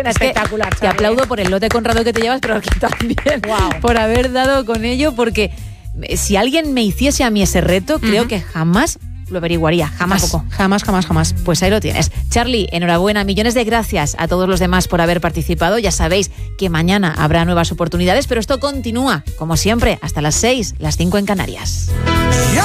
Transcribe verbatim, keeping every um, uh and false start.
Elena, es que espectacular. Te Charlie. aplaudo por el lote Conrado que te llevas, pero que también Wow. por haber dado con ello, porque si alguien me hiciese a mí ese reto, creo Ujú. que jamás lo averiguaría. Jamás. Tampoco. Jamás, jamás, jamás. Pues ahí lo tienes. Charlie, enhorabuena. Millones de gracias a todos los demás por haber participado. Ya sabéis que mañana habrá nuevas oportunidades, pero esto continúa, como siempre, hasta las seis, las cinco en Canarias.